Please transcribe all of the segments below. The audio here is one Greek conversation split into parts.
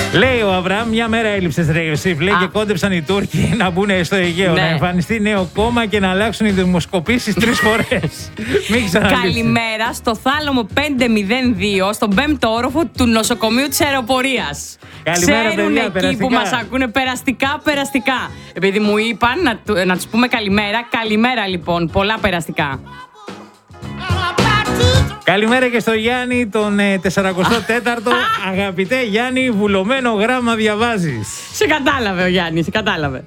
Λέει ο Αβραάμ, μια μέρα έλειψες ρε Ιωσήφ. Λέει και κόντεψαν οι Τούρκοι να μπουν στο Αιγαίο. Ναι. Να εμφανιστεί νέο κόμμα και να αλλάξουν οι δημοσκοπήσεις 3 φορές. Μην ξαναλείψεις. Καλημέρα στο Θάλαμο 502, στον 5ο όροφο του νοσοκομείου της αεροπορίας. Καλημέρα, ξέρουν παιδιά, εκεί περαστικά. που μας ακούνε περαστικά. Επειδή μου είπαν να τους πούμε καλημέρα. Καλημέρα λοιπόν, πολλά περαστικά. Καλημέρα και στο Γιάννη, τον 44ο. Αγαπητέ Γιάννη, βουλωμένο γράμμα διαβάζεις. Σε κατάλαβε ο Γιάννης, σε κατάλαβε.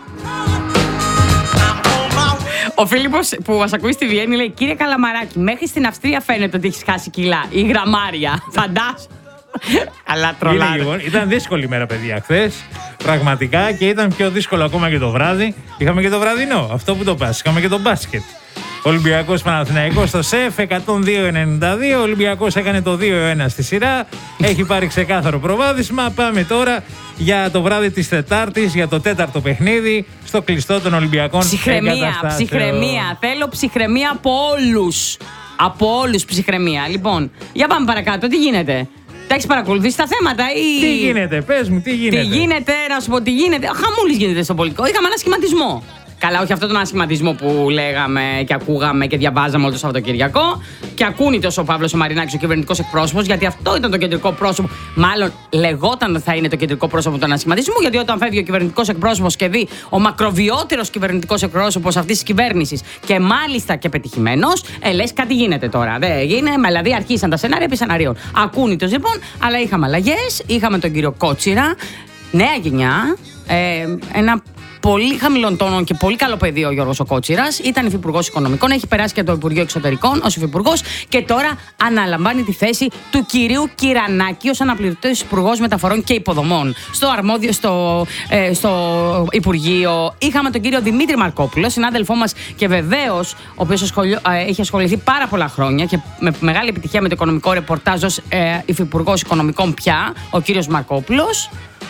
Ο Φίλιππος που μας ακούει στη Βιέννη λέει: Κύριε Καλαμαράκη, μέχρι στην Αυστρία φαίνεται ότι έχεις χάσει κιλά ή γραμμάρια. Φαντάσου. Αλλά τρολάρε. Λοιπόν, ήταν δύσκολη μέρα, παιδιά, χθες. Πραγματικά, και ήταν πιο δύσκολο ακόμα και το βράδυ. Είχαμε και το βραδινό, αυτό που το πας. Είχαμε και το μπάσκετ. Ολυμπιακός Παναθηναϊκός στο ΣΕΦ 102-92. Ο Ολυμπιακός έκανε το 2-1 στη σειρά. Έχει πάρει ξεκάθαρο προβάδισμα. Πάμε τώρα για το βράδυ της Τετάρτης, για το 4ο παιχνίδι στο κλειστό των Ολυμπιακών. Ψυχραιμία. Θέλω ψυχραιμία από όλους. Από όλους ψυχραιμία. Λοιπόν, για πάμε παρακάτω. Τι γίνεται? Τα έχεις παρακολουθήσει τα θέματα ή... Τι γίνεται, πες μου, τι γίνεται? Τι γίνεται, να σου πω τι γίνεται. Χαμούλης γίνεται στο πολιτικό. Είχαμε ένα σχηματισμό. Καλά, όχι αυτόν τον ασχηματισμό που λέγαμε και ακούγαμε και διαβάζαμε όλο το Σαββατοκυριακό. Και ακούνε τόσο ο Παύλος ο Μαρινάκης, ο κυβερνητικός εκπρόσωπος, γιατί αυτό ήταν το κεντρικό πρόσωπο. Μάλλον λεγόταν ότι θα είναι το κεντρικό πρόσωπο του ανασχηματισμού, γιατί όταν φεύγει ο κυβερνητικός εκπρόσωπος και δει ο μακροβιότερος κυβερνητικός εκπρόσωπος αυτής της κυβέρνησης και μάλιστα και πετυχημένος, λες κάτι γίνεται τώρα. Δεν γίνεται, δηλαδή αρχίσαν τα σενάρια επί σεναρίων. Ακούνητος λοιπόν, αλλά είχαμε αλλαγές, είχαμε τον κύριο Κότσιρα, νέα γενιά, ένα πολύ χαμηλών τόνων και πολύ καλό παιδί ο Γιώργος ο Κότσιρας. Ήταν υφυπουργός Οικονομικών, έχει περάσει και το Υπουργείο Εξωτερικών ως υφυπουργός και τώρα αναλαμβάνει τη θέση του κυρίου Κυρανάκη ως αναπληρωτής υπουργός Μεταφορών και Υποδομών. Στο αρμόδιο, στο Υπουργείο, είχαμε τον κύριο Δημήτρη Μαρκόπουλο, συνάδελφό μας και βεβαίως, ο οποίος έχει ασχοληθεί πάρα πολλά χρόνια και με μεγάλη επιτυχία με το οικονομικό ρεπορτάζ ως υφυπουργός Οικονομικών πια, ο κύριος Μαρκόπουλος.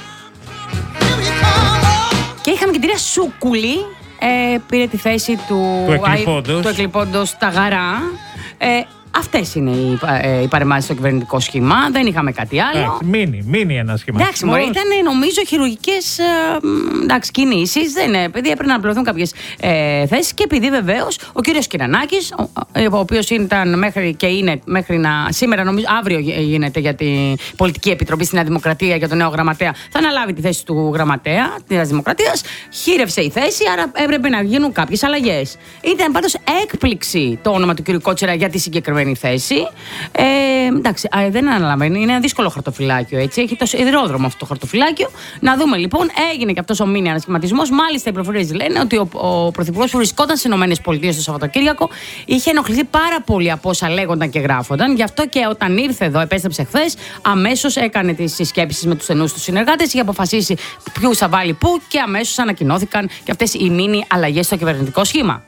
Και είχαμε και την κυρία Σούκουλη, πήρε τη θέση του εκλειπώντος Ταγαρά. Αυτές είναι οι παρεμβάσεις στο κυβερνητικό σχήμα. Δεν είχαμε κάτι άλλο. Μίνι ένα σχήμα. Εντάξει, μωρέ, ήταν νομίζω χειρουργικές κινήσεις. Δεν είναι, επειδή έπρεπε να αναπληρωθούν κάποιες θέσεις. Και επειδή βεβαίως ο κύριος Κυρανάκης, ο οποίος ήταν μέχρι και είναι μέχρι να. Σήμερα, νομίζω, αύριο γίνεται για την Πολιτική Επιτροπή στη Νέα Δημοκρατία για τον νέο γραμματέα. Θα αναλάβει τη θέση του γραμματέα της Νέας Δημοκρατίας. Χείρευσε η θέση, άρα έπρεπε να γίνουν κάποιες αλλαγές. Ήταν πάντως έκπληξη το όνομα του κύριου Κότσιρα για τη συγκεκριμένη θέση. Εντάξει, δεν αναλαμβάνει. Είναι ένα δύσκολο χαρτοφυλάκιο, έτσι. Έχει το σιδηρόδρομο αυτό το χαρτοφυλάκιο. Να δούμε λοιπόν, έγινε και αυτός ο μίνι ανασχηματισμός. Μάλιστα, οι πληροφορίες λένε ότι ο πρωθυπουργός που βρισκόταν στις ΗΠΑ το Σαββατοκύριακο είχε ενοχληθεί πάρα πολύ από όσα λέγονταν και γράφονταν. Γι' αυτό και όταν ήρθε εδώ, επέστρεψε χθες, αμέσως έκανε τις συσκέψεις με τους στενούς του συνεργάτες, είχε αποφασίσει ποιους θα βάλει πού και αμέσως ανακοινώθηκαν και αυτές οι μίνι αλλαγές στο κυβερνητικό σχήμα.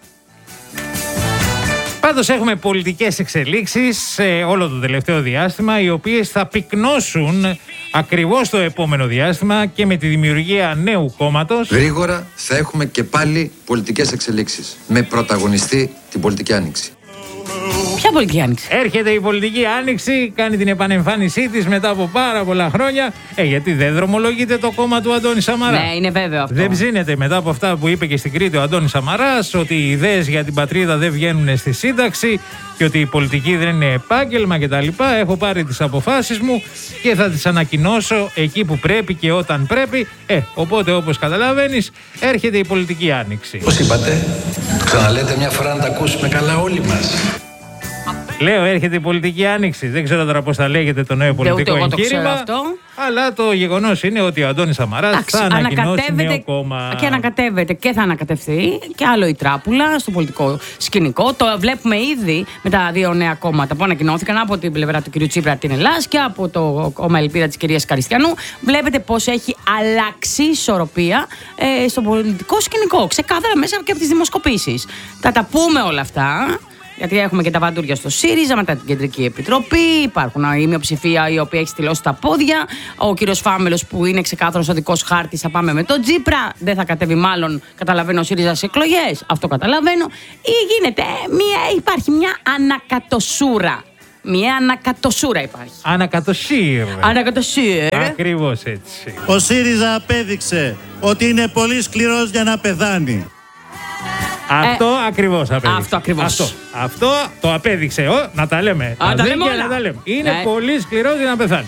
Πάντως έχουμε πολιτικές εξελίξεις σε όλο το τελευταίο διάστημα, οι οποίες θα πυκνώσουν ακριβώς το επόμενο διάστημα και με τη δημιουργία νέου κόμματος. Γρήγορα θα έχουμε και πάλι πολιτικές εξελίξεις, με πρωταγωνιστή την πολιτική άνοιξη. Ποια πολιτική άνοιξη? Έρχεται η πολιτική άνοιξη, κάνει την επανεμφάνισή της μετά από πάρα πολλά χρόνια. Γιατί δεν δρομολογείται το κόμμα του Αντώνη Σαμαρά. Ναι, είναι βέβαιο αυτό. Δεν ψήνεται μετά από αυτά που είπε και στην Κρήτη ο Αντώνης Σαμαράς, ότι οι ιδέες για την πατρίδα δεν βγαίνουν στη σύνταξη και ότι η πολιτική δεν είναι επάγγελμα κτλ. Έχω πάρει τις αποφάσεις μου και θα τις ανακοινώσω εκεί που πρέπει και όταν πρέπει. Οπότε, όπως καταλαβαίνεις, έρχεται η πολιτική άνοιξη. Πώς είπατε? Το ξαναλέτε μια φορά να τα ακούσουμε καλά όλοι μας. Λέω, έρχεται η πολιτική άνοιξη. Δεν ξέρω τώρα πώς θα λέγεται το νέο πολιτικό εγχείρημα. Αλλά το γεγονός είναι ότι ο Αντώνης Σαμαράς θα ανακοινώσει νέο κόμμα. Και ανακατεύεται και θα ανακατευθεί και άλλο η τράπουλα στο πολιτικό σκηνικό. Το βλέπουμε ήδη με τα δύο νέα κόμματα που ανακοινώθηκαν από την πλευρά του κ. Τσίπρα την Ελλάς και από το κόμμα Ελπίδα της κυρίας Καριστιανού. Βλέπετε πώς έχει αλλάξει η ισορροπία στο πολιτικό σκηνικό. Ξεκάθαρα μέσα και από τις δημοσκοπήσεις. Θα τα πούμε όλα αυτά. Γιατί έχουμε και τα βαντούρια στο ΣΥΡΙΖΑ μετά την Κεντρική Επιτροπή. Υπάρχουν η μειοψηφία η οποία έχει στυλώσει τα πόδια. Ο κύριος Φάμελος που είναι ξεκάθαρος οδικός χάρτης θα πάμε με τον Τσίπρα. Δεν θα κατέβει μάλλον, καταλαβαίνω, ο ΣΥΡΙΖΑ σε εκλογές. Αυτό καταλαβαίνω. Ή υπάρχει μια ανακατοσούρα. Μια ανακατοσούρα υπάρχει. Ανακατοσύρ. Ακριβώς έτσι. Ο ΣΥΡΙΖΑ απέδειξε ότι είναι πολύ σκληρός για να πεθάνει. Αυτό ακριβώς απέδειξε. Αυτό ακριβώς. Αυτό το απέδειξε. Να τα λέμε. Τα λέμε όλα. Να τα λέμε. Είναι πολύ σκληρός για να πεθάνει.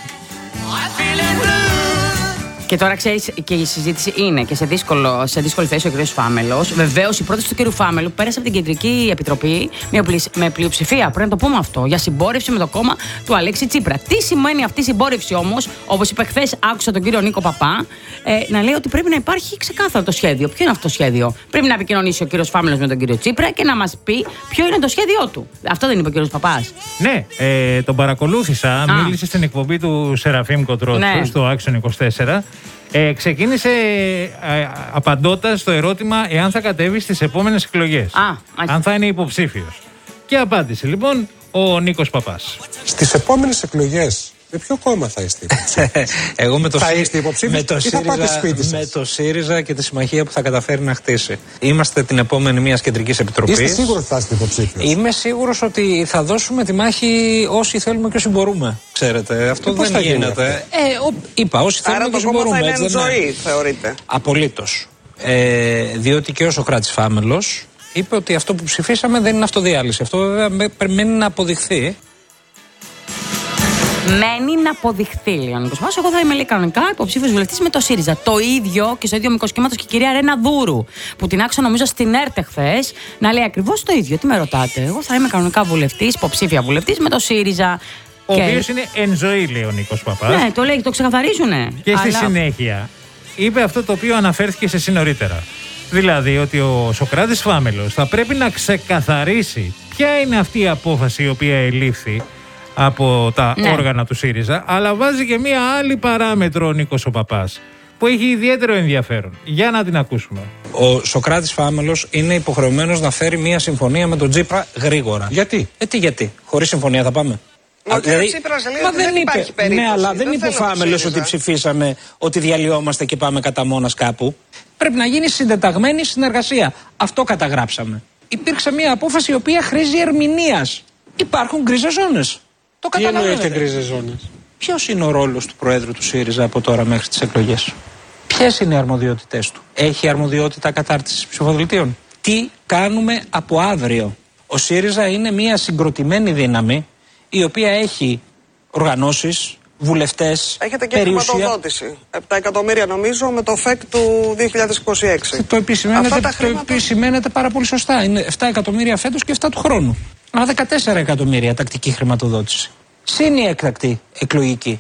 Και τώρα ξέρεις, και η συζήτηση είναι και σε δύσκολη θέση ο κ. Φάμελος. Βεβαίως, η πρόταση του κ. Φάμελου πέρασε από την Κεντρική Επιτροπή με πλειοψηφία. Πρέπει να το πούμε αυτό. Για συμπόρευση με το κόμμα του Αλέξη Τσίπρα. Τι σημαίνει αυτή η συμπόρευση όμως, όπως είπε χθες, άκουσα τον κύριο Νίκο Παπά να λέει ότι πρέπει να υπάρχει ξεκάθαρο το σχέδιο. Ποιο είναι αυτό το σχέδιο? Πρέπει να επικοινωνήσει ο κ. Φάμελος με τον κύριο Τσίπρα και να μας πει ποιο είναι το σχέδιό του. Αυτό δεν είπε ο κ. Παπάς? Ναι, τον παρακολούθησα. Μίλησε στην εκπομπή του Σεραφείμ Κοντρότσου στο Action 24. Ξεκίνησε απαντώντας στο ερώτημα εάν θα κατέβει στις επόμενες εκλογές. Αν θα είναι υποψήφιος. Και απάντησε λοιπόν ο Νίκος Παπάς. Στις επόμενες εκλογές με ποιο κόμμα θα είστε υποψήφιος? Εγώ με το θα είστε υποψήφιος ή θα πάτε σπίτι σας? Με το ΣΥΡΙΖΑ και τη συμμαχία που θα καταφέρει να χτίσει. Είμαστε την επόμενη μιας κεντρικής επιτροπής. Είστε σίγουρος ότι θα είστε υποψήφιος? Είμαι σίγουρος ότι θα δώσουμε τη μάχη όσοι θέλουμε και όσοι μπορούμε. Ξέρετε, αυτό δεν γίνεται. Είπα, όσοι θέλουμε και όσοι μπορούμε. Άρα το κόμμα θα είναι ζωή, θεωρείτε? Απολύτως. Διότι και ο Σωκράτης Φάμελος είπε ότι αυτό που ψηφίσαμε δεν είναι αυτοδιάλυση. Αυτό βέβαια περιμένει να αποδειχθεί. Μένει να αποδειχθεί, λέει ο Νίκος Παπάς. Εγώ θα είμαι, λέει, κανονικά υποψήφιος βουλευτής με το ΣΥΡΙΖΑ. Το ίδιο και στο ίδιο μήκος κύματος και η κυρία Ρένα Δούρου, που την άκουσα νομίζω στην ΕΡΤ χθες να λέει ακριβώς το ίδιο. Τι με ρωτάτε? Εγώ θα είμαι κανονικά βουλευτής, υποψήφια βουλευτής με το ΣΥΡΙΖΑ. Ο οποίος είναι εν ζωή, λέει ο Νίκος Παπάς. Ναι, το λέει, το ξεκαθαρίζουνε. Και στη συνέχεια είπε αυτό το οποίο αναφέρθηκε σε εσύ νωρίτερα. Δηλαδή ότι ο Σωκράτης Φάμελος θα πρέπει να ξεκαθαρίσει ποια είναι αυτή η απόφαση η οποία ελήφθη από τα όργανα του ΣΥΡΙΖΑ, αλλά βάζει και μία άλλη παράμετρο ο Νίκος ο Παπάς, που έχει ιδιαίτερο ενδιαφέρον. Για να την ακούσουμε. Ο Σωκράτης Φάμελος είναι υποχρεωμένος να φέρει μία συμφωνία με τον Τσίπρα γρήγορα. Γιατί? Γιατί? Χωρίς συμφωνία θα πάμε? Ο Τσίπρας λέει ότι δεν υπάρχει περίπτωση. Ναι, αλλά δεν είπε ο Φάμελος ότι ψηφίσαμε, ότι διαλυόμαστε και πάμε κατά μόνας κάπου. Πρέπει να γίνει συντεταγμένη συνεργασία. Αυτό καταγράψαμε. Υπήρξε μία απόφαση η οποία χρήζει ερμηνείας. Υπάρχουν γκρίζες ζώνες. Το καταλαβαίνετε. Τι εννοείται γκρίζες ζώνες? Ποιος είναι ο ρόλος του Προέδρου του ΣΥΡΙΖΑ από τώρα μέχρι τις εκλογές? Ποιες είναι οι αρμοδιότητές του? Έχει αρμοδιότητα κατάρτισης ψηφοδελτίων? Τι κάνουμε από αύριο? Ο ΣΥΡΙΖΑ είναι μια συγκροτημένη δύναμη η οποία έχει οργανώσεις, βουλευτές, έχετε και χρηματοδότηση. 7 εκατομμύρια νομίζω με το ΦΕΚ του 2026. Το επισημαίνεται πάρα πολύ σωστά. Είναι 7 εκατομμύρια φέτος και 7 του χρόνου. Αλλά 14 εκατομμύρια τακτική χρηματοδότηση. Συν η έκτακτη εκλογική.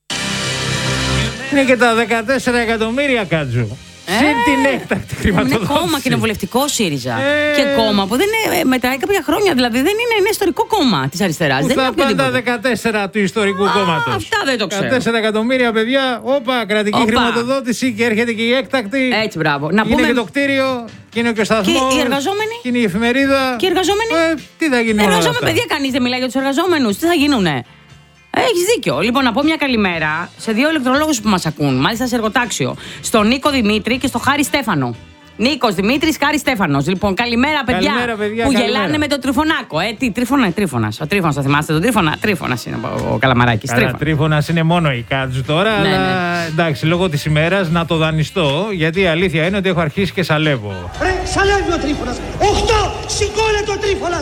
Είναι και τα 14 εκατομμύρια, Κάτζου. Συν την έκτακτη χρηματοδότηση. Είναι κόμμα κοινοβουλευτικό ΣΥΡΙΖΑ. Και κόμμα που δεν μετράει κάποια χρόνια. Δηλαδή δεν είναι ιστορικό κόμμα της αριστεράς. Που θα πάνε τα 14 του ιστορικού κόμματος. Αυτά δεν το ξέρω. 14 εκατομμύρια, παιδιά. Όπα, κρατική χρηματοδότηση και έρχεται και η έκτακτη. Έτσι, μπράβο. Να πούμε... Είναι και το κτίριο, και είναι και ο σταθμός. Και οι εργαζόμενοι. Και είναι η εφημερίδα. Και οι εργαζόμενοι. Τι θα γίνει? Εργαζόμενοι, παιδιά, κανείς δεν μιλάει για τους εργαζόμενους. Τι θα γίνουνε? Έχεις δίκιο. Λοιπόν, να πω μια καλημέρα σε δύο ηλεκτρολόγους που μας ακούν, μάλιστα σε εργοτάξιο. Στον Νίκο Δημήτρη και στο Χάρη Στέφανο. Νίκος Δημήτρης, Χάρη Στέφανος. Λοιπόν, καλημέρα, παιδιά. Που γελάνε με τον Τριφωνάκο. Τι, Τρίφωνας. Ο Τρίφωνας, θα θυμάστε τον Τρίφωνα? Τρίφωνας είναι ο Καλαμαράκης. Τρίφωνας είναι μόνο η Κάτζου τώρα. Ναι, αλλά ναι. Εντάξει, λόγω της ημέρας να το δανειστώ, γιατί η αλήθεια είναι ότι έχω αρχίσει και σαλεύω. Σαλεύει ο Τρίφωνας. 8! Σηκώνεται ο Τρίφωνας.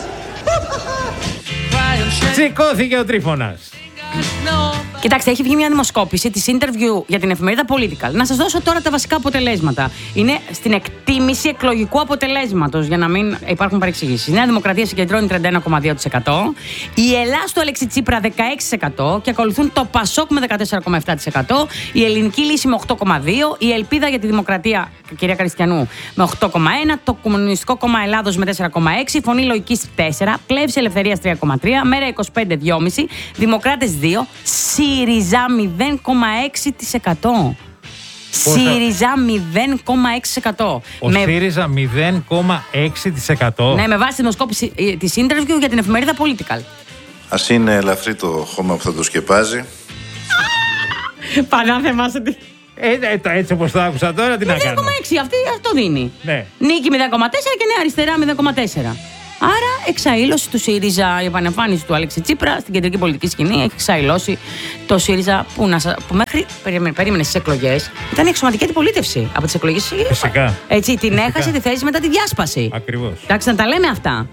Σηκώθηκε ο Τρίφωνας. Κοιτάξτε, έχει βγει μια δημοσκόπηση της interview για την εφημερίδα Political. Να σας δώσω τώρα τα βασικά αποτελέσματα. Είναι στην εκτίμηση εκλογικού αποτελέσματος, για να μην υπάρχουν παρεξηγήσεις. Η Νέα Δημοκρατία συγκεντρώνει 31,2%. Η Ελλάς του Αλέξη Τσίπρα 16% και ακολουθούν το Πασόκ με 14,7%. Η Ελληνική Λύση με 8,2%. Η Ελπίδα για τη Δημοκρατία, κυρία Καριστιανού, με 8,1%. Το Κομμουνιστικό Κόμμα Ελλάδος με 4,6%. Η Φωνή Λογικής 4%. Πλεύση Ελευθερίας 3,3%. Μέρα 25 2,5%. Δημοκράτες 2%. ΣΥΡΙΖΑ 0,6%. ΣΥΡΙΖΑ 0,6%. Ο ΣΥΡΙΖΑ 0,6%. Ναι, με βάση τη δημοσκόπηση της interview για την εφημερίδα Political. Ας είναι ελαφρύ το χώμα που θα το σκεπάζει. Πανάθεμας ότι... Έτσι όπως το άκουσα τώρα, τι να κάνω. 0,6, αυτό δίνει. Ναι. Νίκη 0,4 και Νέα Αριστερά 0,4. Άρα, εξαήλωση του ΣΥΡΙΖΑ, η επανεμφάνιση του Αλέξη Τσίπρα στην κεντρική πολιτική σκηνή έχει εξαηλώσει το ΣΥΡΙΖΑ που μέχρι περίμενε στις εκλογές ήταν η εξωματική αντιπολίτευση από τις εκλογές. Φυσικά. Έτσι, την έχασε τη θέση μετά τη διάσπαση. Ακριβώς. Εντάξει, να τα λέμε αυτά.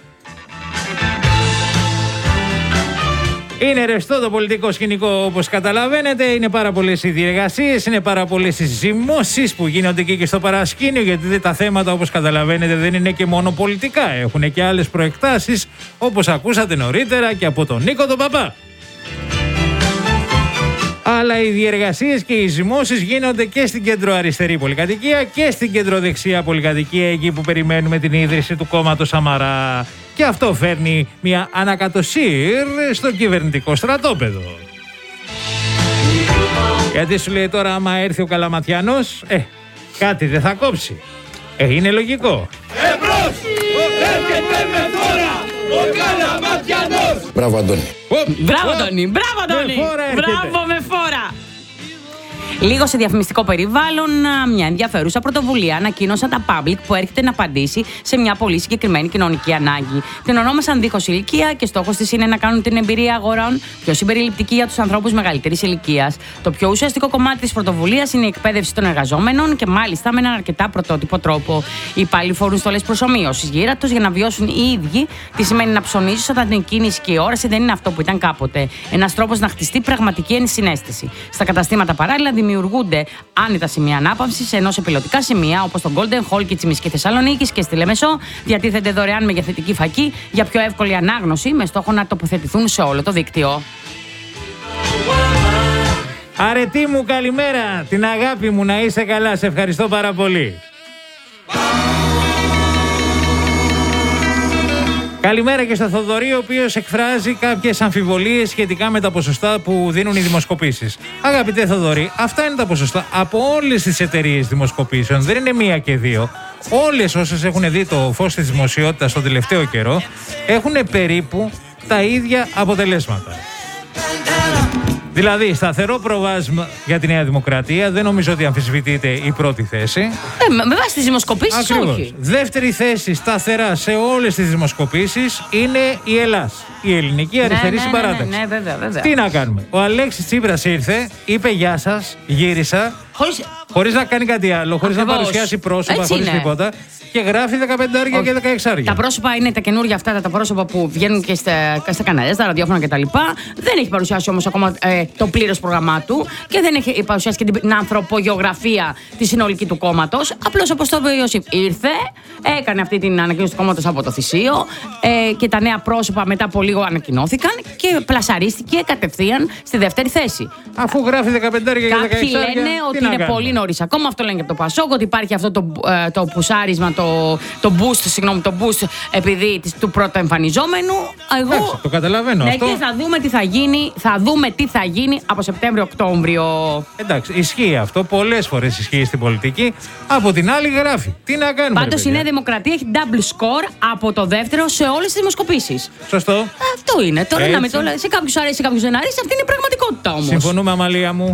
Είναι ρευστό το πολιτικό σκηνικό, όπως καταλαβαίνετε. Είναι πάρα πολλές οι διεργασίες, είναι πάρα πολλές οι ζυμώσεις που γίνονται και στο παρασκήνιο. Γιατί τα θέματα, όπως καταλαβαίνετε, δεν είναι και μόνο πολιτικά. Έχουν και άλλες προεκτάσεις, όπως ακούσατε νωρίτερα και από τον Νίκο τον Παπά. Αλλά οι διεργασίες και οι ζυμώσεις γίνονται και στην κεντροαριστερή πολυκατοικία και στην κεντροδεξιά πολυκατοικία, εκεί που περιμένουμε την ίδρυση του κόμματος Σαμαρά. Και αυτό φέρνει μια ανακατοσύρ στο κυβερνητικό στρατόπεδο. Γιατί σου λέει τώρα, άμα έρθει ο Καλαματιανός, κάτι δεν θα κόψει. Είναι λογικό. Εμπρός! Έρχεται με φόρα ο Καλαματιανός! Μπράβο, Αντώνη. Μπράβο, Αντώνη! Μπράβο, Αντώνη! Μπράβο, με φόρα! Λίγο σε διαφημιστικό περιβάλλον, μια ενδιαφέρουσα πρωτοβουλία ανακοίνωσαν τα Public που έρχεται να απαντήσει σε μια πολύ συγκεκριμένη κοινωνική ανάγκη. Την ονόμασαν δίχως ηλικία και στόχος της είναι να κάνουν την εμπειρία αγορών πιο συμπεριληπτική για τους ανθρώπους μεγαλύτερης ηλικίας. Το πιο ουσιαστικό κομμάτι της πρωτοβουλίας είναι η εκπαίδευση των εργαζόμενων και μάλιστα με έναν αρκετά πρωτότυπο τρόπο. Οι υπάλληλοι φορούν στολές προσομοίωσης γύρα τους για να βιώσουν οι ίδιοι τι σημαίνει να ψωνίζεις όταν την κίνηση και η όραση δεν είναι αυτό που ήταν κάποτε. Ένας τρόπος να χτιστεί πραγματική ενσυναίσθηση. Στα καταστήματα παράλληλα δημιουργούνται άνετα σημεία ανάπαυσης, ενώ σε πιλωτικά σημεία όπως το Golden Hall και Τσιμισκή Θεσσαλονίκης και στη Λεμεσό διατίθενται δωρεάν μεγεθυντική φακή για πιο εύκολη ανάγνωση με στόχο να τοποθετηθούν σε όλο το δίκτυο. Αρετή μου, καλημέρα. Την αγάπη μου, να είσαι καλά. Σε ευχαριστώ πάρα πολύ. Καλημέρα και στο Θοδωρή, ο οποίος εκφράζει κάποιες αμφιβολίες σχετικά με τα ποσοστά που δίνουν οι δημοσκοπήσεις. Αγαπητέ Θοδωρή, αυτά είναι τα ποσοστά από όλες τις εταιρείες δημοσκοπήσεων. Δεν είναι μία και δύο. Όλες όσες έχουν δει το φως της δημοσιότητας τον τελευταίο καιρό έχουν περίπου τα ίδια αποτελέσματα. Δηλαδή, σταθερό προβάδισμα για τη Νέα Δημοκρατία. Δεν νομίζω ότι αμφισβητείται η πρώτη θέση. Με βάση τις δημοσκοπήσεις, όχι. Δεύτερη θέση, σταθερά σε όλες τις δημοσκοπήσεις, είναι η Ελλάς. Η ελληνική αριστερή συμπαράταξη. Ναι, βέβαια. Τι να κάνουμε. Ο Αλέξης Τσίπρας ήρθε, είπε γεια σας, γύρισα. Χωρίς να κάνει κάτι άλλο, χωρίς να παρουσιάσει πρόσωπα, χωρίς τίποτα. Και γράφει 15 και 16. Τα πρόσωπα είναι τα καινούργια αυτά, τα πρόσωπα που βγαίνουν και στα κανάλια, στα ραδιόφωνα κτλ. Δεν έχει παρουσιάσει όμως ακόμα το πλήρες πρόγραμμά του και δεν έχει παρουσιάσει και την ανθρωπογεωγραφία τη συνολική του κόμματος. Απλώς, όπως το είπε ο Ιωσήφ, ήρθε, έκανε αυτή την ανακοίνωση του κόμματος από το Θησίο και τα νέα πρόσωπα μετά από λίγο ανακοινώθηκαν και πλασαρίστηκε κατευθείαν στη δεύτερη θέση. Αφού γράφει 15 και 16. Κάποιοι λένε ότι είναι πολύ νωρίς ακόμα, αυτό λένε και από το Πασόκ, ότι υπάρχει αυτό το πουσάρισμα, το boost, επειδή του πρώτου εμφανιζόμενου. Εγώ το καταλαβαίνω αυτό. Και θα δούμε τι θα γίνει. Θα δούμε τι θα γίνει από Σεπτέμβριο-Οκτώβριο. Εντάξει, ισχύει αυτό. Πολλές φορές ισχύει στην πολιτική. Από την άλλη γράφει. Τι να κάνουμε. Πάντως η Νέα Δημοκρατία έχει double score από το δεύτερο σε όλες τις δημοσκοπήσεις. Σωστό. Αυτό είναι. Τώρα σε κάποιους αρέσει, σε κάποιους δεν αρέσει. Αυτή είναι η πραγματικότητα όμως. Συμφωνούμε, Αμαλία μου.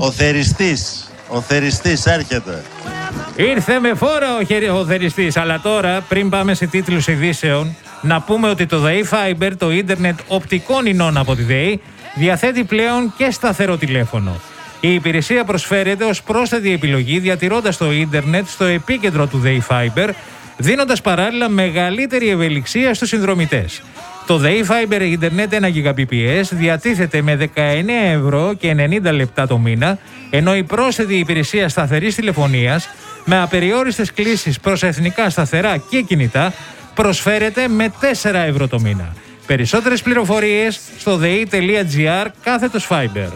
Ο θεριστής έρχεται. Ήρθε με φόρα ο θεριστής. Αλλά τώρα, πριν πάμε σε τίτλους ειδήσεων, να πούμε ότι το ΔΕΗ Fiber, το ίντερνετ οπτικών ινών από τη ΔΕΗ, διαθέτει πλέον και σταθερό τηλέφωνο. Η υπηρεσία προσφέρεται ως πρόσθετη επιλογή, διατηρώντας το ίντερνετ στο επίκεντρο του ΔΕΗ Fiber, δίνοντας παράλληλα μεγαλύτερη ευελιξία στους συνδρομητές. Το ΔΕΗ Fiber Ιντερνετ 1 Gbps διατίθεται με 19 ευρώ και 90 λεπτά το μήνα, ενώ η πρόσθετη υπηρεσία σταθερής τηλεφωνίας με απεριόριστες κλήσεις προς εθνικά σταθερά και κινητά προσφέρεται με 4 ευρώ το μήνα. Περισσότερες πληροφορίες στο dei.gr/Fiber.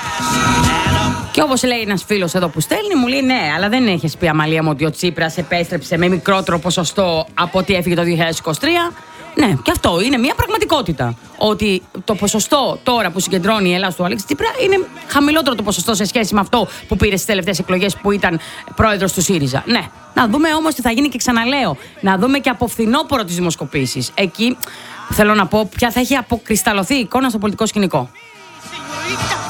Και όπως λέει ένας φίλος εδώ που στέλνει, μου λέει ναι, αλλά δεν έχεις πει, Αμαλία μου, ότι ο Τσίπρας επέστρεψε με μικρότερο ποσοστό από ό,τι έφυγε το 2023. Ναι, και αυτό είναι μια πραγματικότητα. Ότι το ποσοστό τώρα που συγκεντρώνει η Ελλάδα του Αλέξη Τσίπρα είναι χαμηλότερο το ποσοστό σε σχέση με αυτό που πήρε στις τελευταίες εκλογές που ήταν πρόεδρος του ΣΥΡΙΖΑ. Ναι. Να δούμε όμως τι θα γίνει και ξαναλέω. Να δούμε και από φθινόπωρο τις δημοσκοπήσεις. Εκεί θέλω να πω ποια θα έχει αποκρισταλωθεί η εικόνα στο πολιτικό σκηνικό.